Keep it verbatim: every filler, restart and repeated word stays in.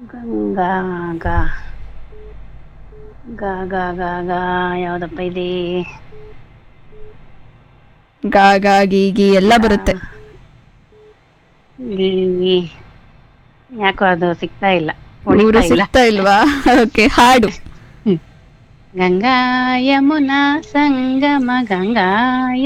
ಗಂಗಾ ಗಾ ಗಾ ಗಾ ಗಾ ಗಾ ಯಾವ್ದಪ್ಪ ಇದೆ? ಗಾ ಗಾ ಗೀ ಗೀ ಎಲ್ಲ ಗಾ ಬರುತ್ತೆ. ಗಿ ಯಾಕೋ ಅದು ಸಿಗ್ತಾ ಇಲ್ಲ, ಊರು ಹೊಳಿತಾ ಇಲ್ಲ. ಸಿಗ್ತಾ ಇಲ್ವಾ? ಓಕೆ, ಹಾಡು. ಗಂಗಾ ಯಮುನಾ ಸಂಗಮ ಗಂಗಾ